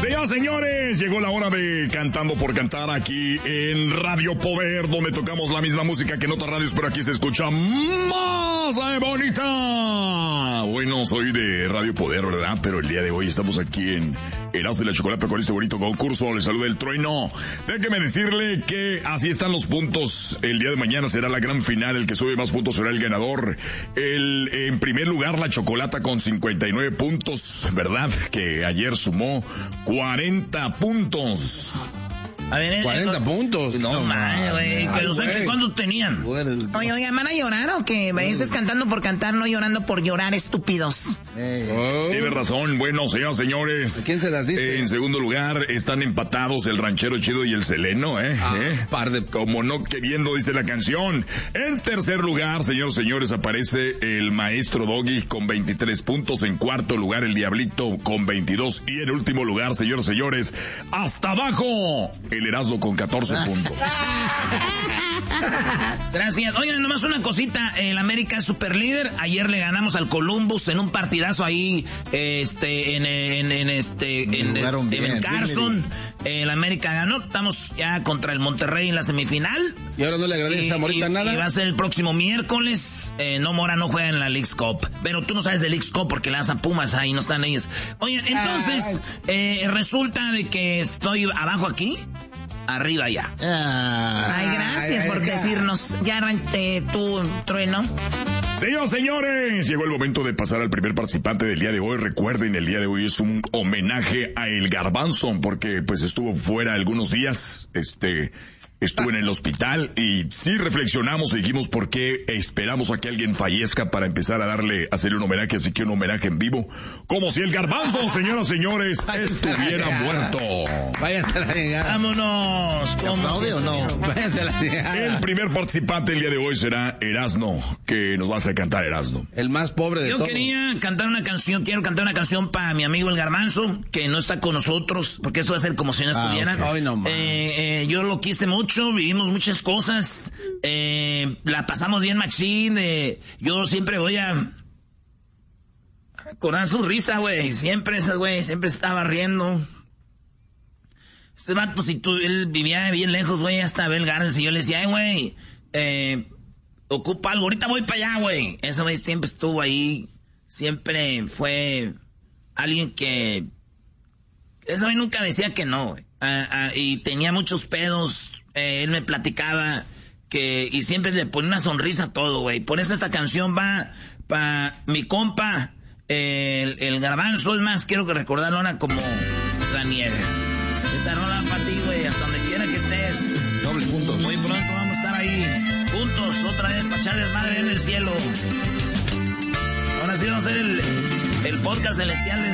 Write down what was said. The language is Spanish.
Señoras, señores, llegó la hora de Cantando por Cantar aquí en Radio Poder, donde tocamos la misma música que en otras radios, pero aquí se escucha más bonita. Bueno, soy de Radio Poder, ¿verdad? Pero el día de hoy estamos aquí en Erasmo y la Chocolate con este bonito concurso. Les saluda el Trueno. Déjeme decirle que así están los puntos. El día de mañana será la gran final. El que sube más puntos será el ganador. En primer lugar, la Chocolata con 59 puntos, ¿verdad? Que ayer sumó 40 puntos. A ver, 40 puntos. No, mames, güey. Que no sé cuántos tenían. Oye, ¿van a llorar o qué? Veces cantando por cantar, no llorando por llorar, estúpidos. Tiene razón. Bueno, señoras, señores. ¿Quién se las dice? En segundo lugar están empatados el Ranchero Chido y el Seleno, Par de... Como no queriendo, dice la canción. En tercer lugar, señores, aparece el Maestro Doggy con 23 puntos. En cuarto lugar, el Diablito con 22. Y en último lugar, señores, hasta abajo, el Erasmo con 14 puntos. Gracias. Oigan, nomás una cosita. El América es super líder. Ayer le ganamos al Columbus en un partidazo ahí, en el Carson. El América ganó. Estamos ya contra el Monterrey en la semifinal. Y ahora no le agradece a Morita nada. Y va a ser el próximo miércoles. Mora no juega en la Leagues Cup. Pero tú no sabes de Leagues Cup porque le das a Pumas ahí, no están ellos. Oigan, entonces, resulta de que estoy abajo aquí. Arriba ya. Ay, gracias por decirnos. Ya tú, Trueno. Señores, llegó el momento de pasar al primer participante del día de hoy. Recuerden, el día de hoy es un homenaje a El Garbanzo, porque pues estuvo fuera algunos días, estuvo en el hospital y sí reflexionamos y dijimos por qué esperamos a que alguien fallezca para empezar a hacerle un homenaje, así que un homenaje en vivo, como si El Garbanzo, señoras, señores, estuviera muerto. Váyanse a la llegada. Vámonos. ¿Aplaude o no? Váyanse a la llegada. El primer participante el día de hoy será Erasmo, que nos va a cantar Erasmo. El más pobre de todos. Yo quiero cantar una canción para mi amigo El Garbanzo, que no está con nosotros, porque esto va a ser como si no estuviera. Okay. Yo lo quise mucho, vivimos muchas cosas, la pasamos bien machín, yo siempre voy a recordar su risa, güey, siempre estaba riendo. Este vato, él vivía bien lejos, güey, hasta Bell Gardens, y yo le decía, güey, ocupa algo, ahorita voy para allá, güey. Ese güey siempre estuvo ahí, siempre fue alguien que... Ese güey nunca decía que no, güey. Y tenía muchos pedos, él me platicaba y siempre le ponía una sonrisa a todo, güey. Por eso esta canción va para mi compa, el Garbanzo. Es más, quiero que recordarlo ahora como la nieve. Esta rola para ti, güey, hasta donde quiera que estés. Doble puntos. Muy pronto vamos a estar ahí juntos otra vez para echarles madre en el cielo. Ahora sí vamos a hacer el podcast celestial